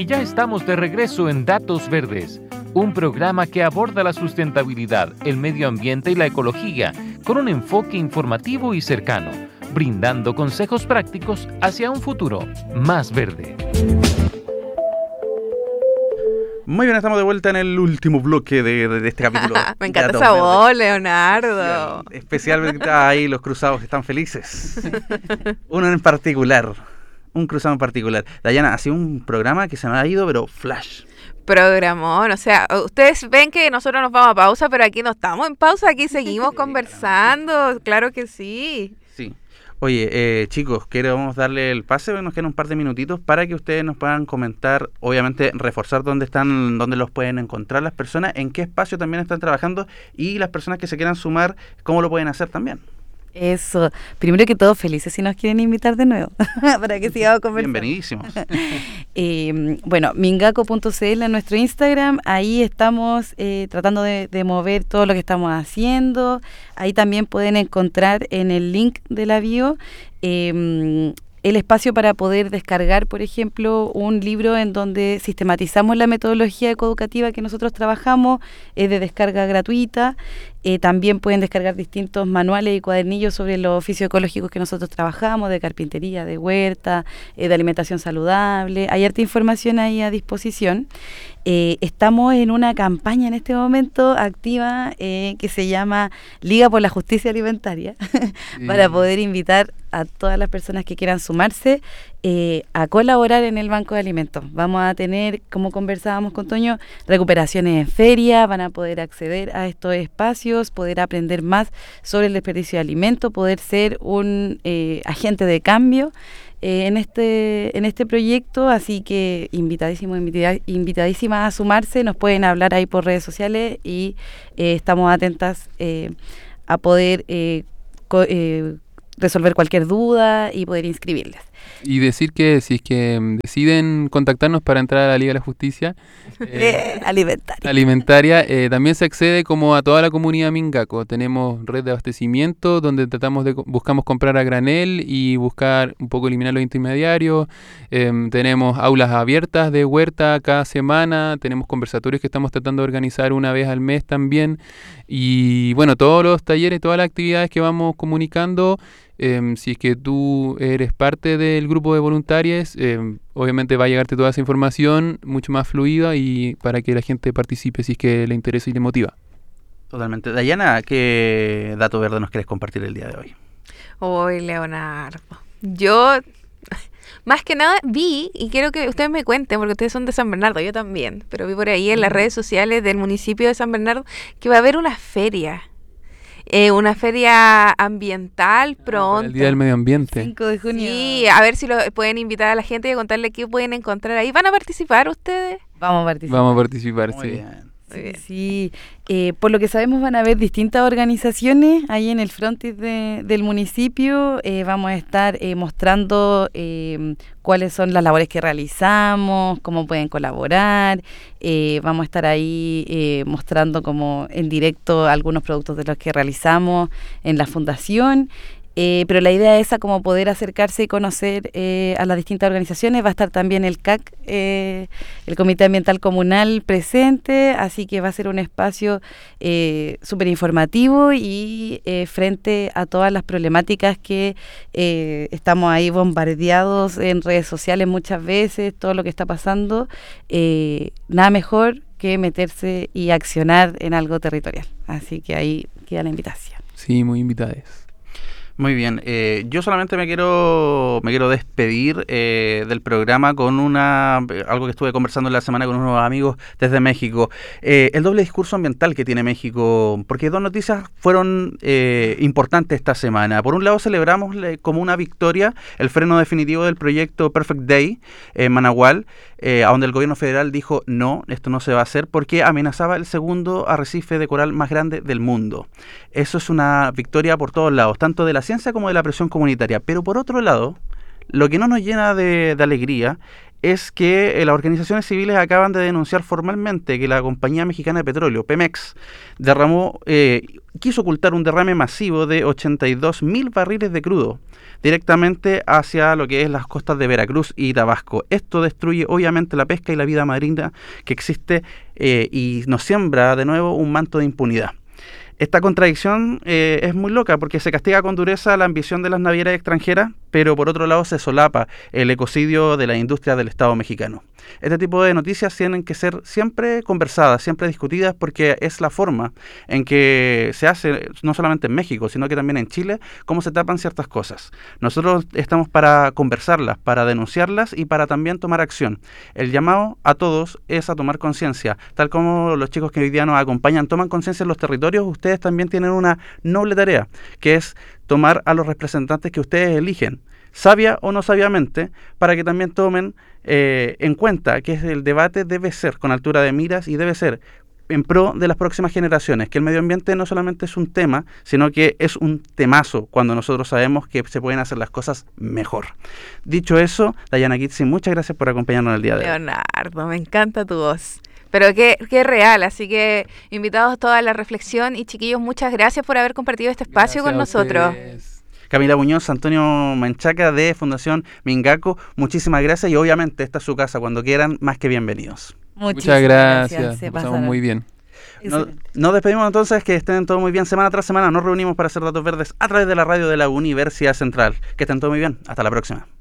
ya estamos de regreso en Datos Verdes, un programa que aborda la sustentabilidad, el medio ambiente y la ecología con un enfoque informativo y cercano, brindando consejos prácticos hacia un futuro más verde. Muy bien, estamos de vuelta en el último bloque de este capítulo. Me encanta esa voz, Leonardo. Especialmente ahí los cruzados están felices. Uno en particular, un cruzado en particular. Dayana, ha sido un programa que se nos ha ido, pero flash. Programón, o sea, ustedes ven que nosotros nos vamos a pausa, pero aquí no estamos en pausa, aquí seguimos conversando, claro que sí. Sí. Oye, chicos, queremos darle el pase, nos quedan un par de minutitos para que ustedes nos puedan comentar, obviamente reforzar dónde están, dónde los pueden encontrar las personas, en qué espacio también están trabajando y las personas que se quieran sumar, cómo lo pueden hacer también. Eso, primero que todo felices si nos quieren invitar de nuevo para que sigamos conversando. Bienvenidísimos. Bueno, mingaco.cl en nuestro Instagram, ahí estamos tratando de mover todo lo que estamos haciendo. Ahí también pueden encontrar en el link de la bio el espacio para poder descargar, por ejemplo, un libro en donde sistematizamos la metodología ecoeducativa que nosotros trabajamos, es de descarga gratuita. También pueden descargar distintos manuales y cuadernillos sobre los oficios ecológicos que nosotros trabajamos, de carpintería, de huerta, de alimentación saludable. Hay harta información ahí a disposición. Estamos en una campaña en este momento activa que se llama Liga por la Justicia Alimentaria, para poder invitar a todas las personas que quieran sumarse a colaborar en el Banco de Alimentos. Vamos a tener, como conversábamos con Toño, recuperaciones en feria, van a poder acceder a estos espacios, poder aprender más sobre el desperdicio de alimentos, poder ser un agente de cambio en este proyecto, así que invitadísimas a sumarse, nos pueden hablar ahí por redes sociales y estamos atentas a poder resolver cualquier duda y poder inscribirlas. Y decir que si es que deciden contactarnos para entrar a la Liga de la Justicia Alimentaria, también se accede como a toda la comunidad Mingaco. Tenemos red de abastecimiento donde buscamos comprar a granel y buscar un poco eliminar los intermediarios. Tenemos aulas abiertas de huerta cada semana, tenemos conversatorios que estamos tratando de organizar una vez al mes también. Y bueno, todos los talleres, todas las actividades que vamos comunicando. Si es que tú eres parte del grupo de voluntarios, obviamente va a llegarte toda esa información mucho más fluida y para que la gente participe si es que le interesa y le motiva. Totalmente. Dayana, ¿qué dato verde nos quieres compartir el día de hoy? Hoy, Leonardo, yo más que nada vi, y quiero que ustedes me cuenten, porque ustedes son de San Bernardo, yo también, pero vi por ahí en las redes sociales del municipio de San Bernardo que va a haber una feria ambiental pronto. El Día del Medio Ambiente. 5 de junio. Sí, a ver si lo pueden invitar a la gente y contarle qué pueden encontrar ahí. ¿Van a participar ustedes? Vamos a participar, Muy sí. bien. Sí. Por lo que sabemos van a haber distintas organizaciones ahí en el frontis del municipio. Vamos a estar mostrando cuáles son las labores que realizamos, cómo pueden colaborar. Vamos a estar ahí mostrando como en directo algunos productos de los que realizamos en la fundación. Pero la idea es esa, como poder acercarse y conocer a las distintas organizaciones. Va a estar también el CAC, el Comité Ambiental Comunal presente, así que va a ser un espacio súper informativo y frente a todas las problemáticas que estamos ahí bombardeados en redes sociales muchas veces, todo lo que está pasando, nada mejor que meterse y accionar en algo territorial. Así que ahí queda la invitación. Sí, muy invitadas. Muy bien, yo solamente me quiero despedir del programa con algo que estuve conversando en la semana con unos amigos desde México. El doble discurso ambiental que tiene México, porque dos noticias fueron importantes esta semana. Por un lado, celebramos como una victoria el freno definitivo del proyecto Perfect Day en Manahual, a donde el gobierno federal dijo no, esto no se va a hacer porque amenazaba el segundo arrecife de coral más grande del mundo. Eso es una victoria por todos lados, tanto de la ciencia como de la presión comunitaria. Pero por otro lado, lo que no nos llena de alegría es que las organizaciones civiles acaban de denunciar formalmente que la compañía mexicana de petróleo, Pemex, quiso ocultar un derrame masivo de 82.000 barriles de crudo directamente hacia lo que es las costas de Veracruz y Tabasco. Esto destruye obviamente la pesca y la vida marina que existe y nos siembra de nuevo un manto de impunidad. Esta contradicción es muy loca porque se castiga con dureza la ambición de las navieras extranjeras, pero por otro lado se solapa el ecocidio de la industria del Estado mexicano. Este tipo de noticias tienen que ser siempre conversadas, siempre discutidas, porque es la forma en que se hace, no solamente en México, sino que también en Chile, cómo se tapan ciertas cosas. Nosotros estamos para conversarlas, para denunciarlas y para también tomar acción. El llamado a todos es a tomar conciencia, tal como los chicos que hoy día nos acompañan toman conciencia en los territorios. Ustedes también tienen una noble tarea, que es tomar a los representantes que ustedes eligen, sabia o no sabiamente, para que también tomen en cuenta que el debate debe ser con altura de miras y debe ser en pro de las próximas generaciones, que el medio ambiente no solamente es un tema, sino que es un temazo cuando nosotros sabemos que se pueden hacer las cosas mejor. Dicho eso, Dayana Kitsi, muchas gracias por acompañarnos el día de hoy. Leonardo, me encanta tu voz. Pero qué real, así que invitados todos a la reflexión y chiquillos, muchas gracias por haber compartido este espacio con nosotros. Camila Muñoz, Antonio Menchaca de Fundación Mingaco, muchísimas gracias y obviamente esta es su casa, cuando quieran, más que bienvenidos. Muchas gracias. Pasamos muy bien. Nos despedimos entonces, que estén todos muy bien. Semana tras semana nos reunimos para hacer Datos Verdes a través de la radio de la Universidad Central. Que estén todos muy bien. Hasta la próxima.